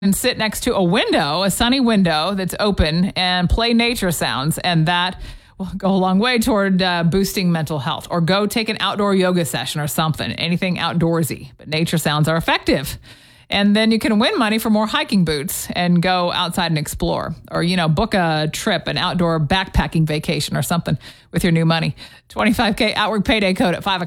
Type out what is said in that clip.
and sit next to a window, a sunny window that's open, and play nature sounds. And that will go a long way toward boosting mental health. Or go take an outdoor yoga session or something, anything outdoorsy. But nature sounds are effective. And then you can win money for more hiking boots and go outside and explore. Or, book a trip, an outdoor backpacking vacation or something with your new money. $25K Outwork payday code at 5 o'clock.